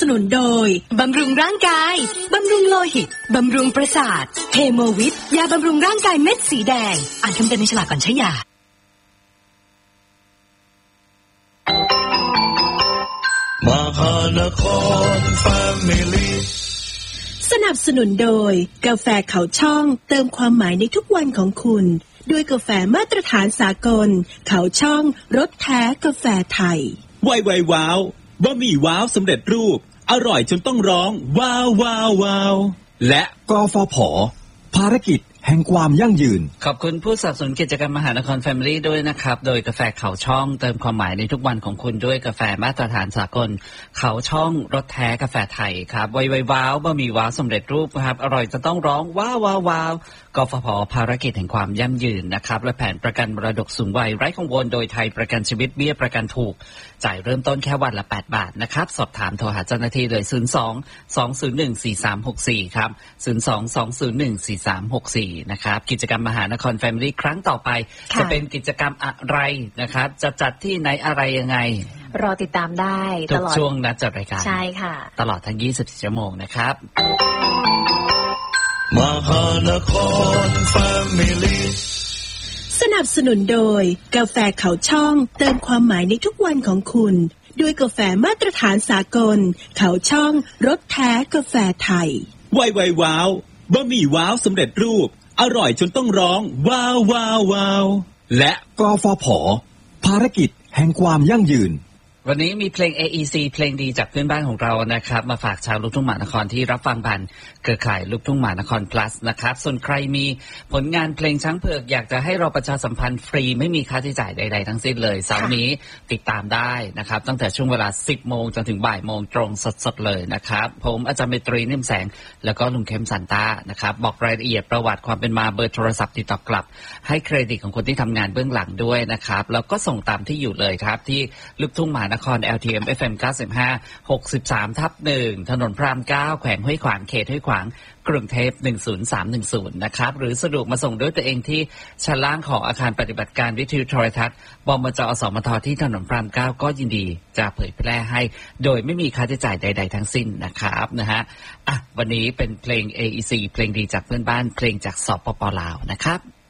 สนุนโดยบำรุงร่างกายบำรุงโลหิตบำรุงประสาทเฮโมวิทยาบำรุงร่างกายเม็ดสีแดงอ่านคำเตือนในฉลากก่อนใช้ยามหานครแฟมิลี่สนับสนุนโดยกาแฟเขาช่องเติมความหมายในทุกวันของคุณด้วยกาแฟมาตรฐานสากลเขาช่องรสแท้กาแฟไทยไวว้าวบะหมี่ว้าวสำเร็จรูปอร่อยจนต้องร้องว้าวว้าวว้าวและกฟผ.ภารกิจแห่งความยั่งยืนขอบคุณผู้สนับสนุนกิจกรรมมหานครแฟมิลี่ด้วยนะครับโดยกาแฟเขาช่องเติมความหมายในทุกวันของคุณด้วยกาแฟมาตรฐานสากลเขาช่องรสแท้กาแฟไทยครับไวว้าวบะหมี่ว้าวสำเร็จรูปครับอร่อยจะต้องร้องว้าวว้าวว้าวกฟผ.ภารกิจแห่งความยั่งยืนนะครับและแผนประกันมรดกสูงวัยไร้กังวลโดยไทยประกันชีวิตเบี้ยประกันถูกจ่ายเริ่มต้นแค่วันละ8 บาทนะครับสอบถามโทรหาเจ้าหน้าที่เลย02-201-4364ครับ02-201-4364นะครับกิจกรรมมหานครแฟมิลี่ครั้งต่อไปจะเป็นกิจกรรมอะไรนะครับจะจัดที่ไหนอะไรยังไงรอติดตามได้ตลอดช่วงนัดจัดรายการใช่ค่ะตลอดทั้ง24 ชั่วโมงนะครับมหานครแฟมิลี่สนับสนุนโดยกาแฟเขาช่องเติมความหมายในทุกวันของคุณด้วยกาแฟมาตรฐานสากลเขาช่องรสแท้กาแฟไทยไวว้าวบะหมี่ว้าวสำเร็จรูปอร่อยจนต้องร้องว้าวว้าวว้าวและกฟผ.ภารกิจแห่งความยั่งยืนวันนี้มีเพลง AEC เพลงดีจากเพื่อนบ้านของเรานะครับมาฝากชาวลูกทุ่งมหานครที่รับฟังผ่านเครือข่ายลูกทุ่งมหานคร plus นะครับส่วนใครมีผลงานเพลงช้างเผือกอยากจะให้เราประชาสัมพันธ์ฟรีไม่มีค่าใช้จ่ายใดๆทั้งสิ้นเลยเสาร์นี้ติดตามได้นะครับตั้งแต่ช่วงเวลา 10 โมงจนถึงบ่ายโมงตรงสดๆเลยนะครับผมอาจารย์เมตรีนิ่มแสงแล้วก็ลุงเข้มซันต้านะครับบอกรายละเอียดประวัติความเป็นมาเบอร์โทรศัพท์ติดต่อกลับให้เครดิตของคนที่ทำงานเบื้องหลังด้วยนะครับแล้วก็ส่งตามที่อยู่เลยครับที่ลูกทุ่งมหานครLTM FM 95 63/1ถนนพระราม 9แขวงห้วยขวางเขตห้วยขวางกรุงเทพ10310นะครับหรือสะดวกมาส่งด้วยตัวเองที่ชั้นล่างของอาคารปฏิบัติการวิทยุโทรทัศน์บมจ.อสมทที่ถนนพระราม 9ก็ยินดีจะเผยแพร่ให้โดยไม่มีค่าใช้จ่ายใดๆทั้งสิ้นนะครับนะฮะวันนี้เป็นเพลง AEC เพลงดีจากเพื่อนบ้านเพลงจากสปป.ลาวนะครับ